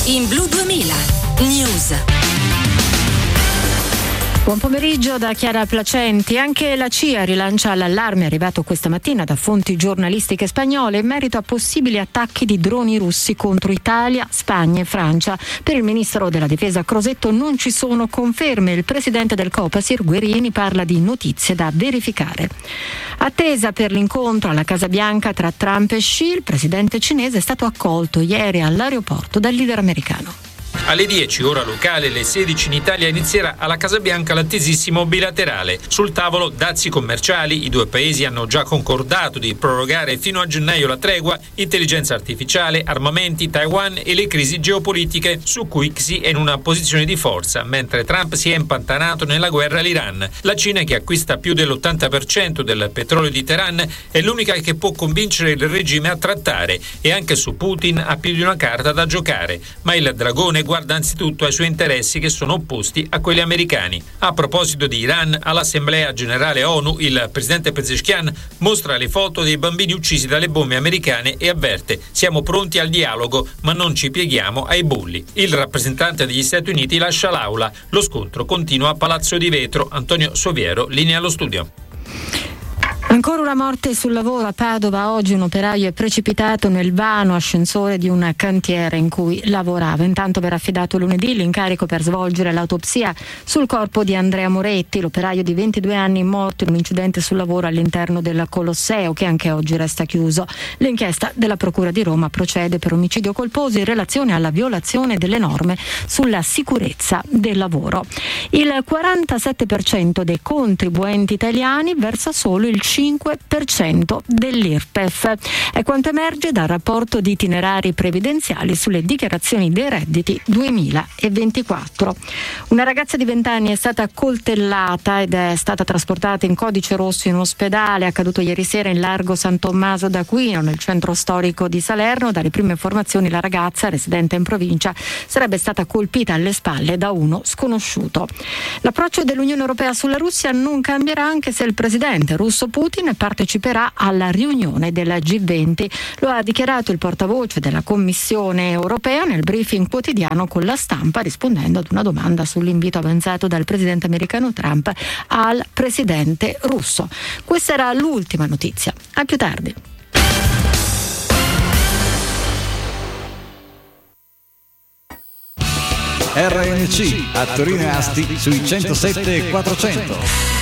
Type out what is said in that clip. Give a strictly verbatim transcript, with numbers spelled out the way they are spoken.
in Blu duemila News. Buon pomeriggio da Chiara Placenti. Anche la C I A rilancia l'allarme arrivato questa mattina da fonti giornalistiche spagnole in merito a possibili attacchi di droni russi contro Italia, Spagna e Francia. Per il ministro della difesa Crosetto non ci sono conferme. Il presidente del Copasir, Guerini, parla di notizie da verificare. Attesa per l'incontro alla Casa Bianca tra Trump e Xi, il presidente cinese è stato accolto ieri all'aeroporto dal leader americano. Alle dieci, ora locale, alle sedici in Italia inizierà alla Casa Bianca l'attesissimo bilaterale. Sul tavolo dazi commerciali, i due paesi hanno già concordato di prorogare fino a gennaio la tregua, intelligenza artificiale, armamenti, Taiwan e le crisi geopolitiche su cui Xi è in una posizione di forza, mentre Trump si è impantanato nella guerra all'Iran. La Cina, che acquista più dell'ottanta per cento del petrolio di Teheran, è l'unica che può convincere il regime a trattare e anche su Putin ha più di una carta da giocare, ma il dragone guarda anzitutto ai suoi interessi che sono opposti a quelli americani. A proposito di Iran, all'Assemblea Generale ONU il presidente Pezeshkian mostra le foto dei bambini uccisi dalle bombe americane e avverte: siamo pronti al dialogo ma non ci pieghiamo ai bulli. Il rappresentante degli Stati Uniti lascia l'aula. Lo scontro continua a Palazzo di Vetro. Antonio Soviero, linea allo studio. Ancora una morte sul lavoro a Padova. Oggi un operaio è precipitato nel vano ascensore di un cantiere in cui lavorava. Intanto verrà affidato lunedì l'incarico per svolgere l'autopsia sul corpo di Andrea Moretti, l'operaio di ventidue anni morto in un incidente sul lavoro all'interno del Colosseo, che anche oggi resta chiuso. L'inchiesta della Procura di Roma procede per omicidio colposo in relazione alla violazione delle norme sulla sicurezza del lavoro. Il quarantasette per cento dei contribuenti italiani versa solo il cinque per cento dell'I R P E F. È quanto emerge dal rapporto di itinerari previdenziali sulle dichiarazioni dei redditi duemilaventiquattro. Una ragazza di venti anni è stata coltellata ed è stata trasportata in codice rosso in ospedale. È accaduto ieri sera in largo San Tommaso d'Aquino, nel centro storico di Salerno. Dalle prime informazioni la ragazza, residente in provincia, sarebbe stata colpita alle spalle da uno sconosciuto. L'approccio dell'Unione Europea sulla Russia non cambierà anche se il presidente russo Putin parteciperà alla riunione della G venti. Lo ha dichiarato il portavoce della Commissione Europea nel briefing quotidiano con La Stampa, rispondendo ad una domanda sull'invito avanzato dal presidente americano Trump al presidente russo. Questa era l'ultima notizia. A più tardi. R N C a Torino e Asti sui centosette e quattrocento.